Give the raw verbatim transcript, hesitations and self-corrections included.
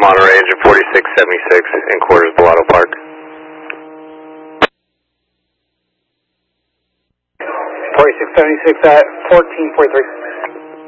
on a range of forty-six seventy-six in quarters Bellotto Park. forty-six seventy-six at fourteen forty-three.